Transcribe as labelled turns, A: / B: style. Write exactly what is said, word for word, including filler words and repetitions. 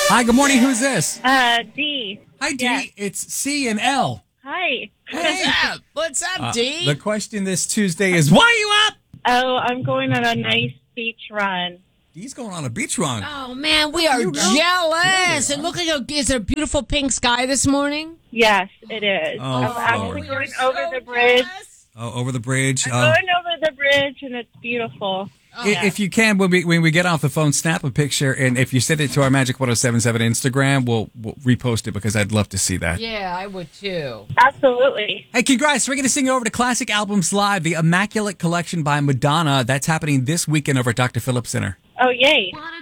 A: Hi, good morning. Who's this?
B: Uh, D.
A: Hi, D.
B: Yes.
A: It's C and L.
B: Hi.
C: What's up? What's up,
A: Uh,
C: D?
A: the question this Tuesday is, why are you up?
B: Oh, I'm going on a nice beach run.
A: D's going on a beach run.
C: Oh, man, we are
A: You know?
C: jealous.
A: Yeah.
C: It looked like a, is there a beautiful pink sky this morning?
B: Yes, it is.
A: Oh,
B: I'm actually
A: Lord.
B: going over the bridge.
A: Oh, over the bridge.
B: I'm
A: Uh,
B: going over the bridge, and it's beautiful.
A: i- If you can, when we when we get off the phone, snap a picture, and if you send it to our Magic ten seventy-seven Instagram, we'll, we'll repost it because I'd love to see that.
C: Yeah, I would too.
B: Absolutely.
A: Hey, congrats. We're going to sing over to Classic Albums Live, the Immaculate Collection by Madonna. That's happening this weekend over at Doctor Phillips Center.
B: Oh, yay.
C: Wanna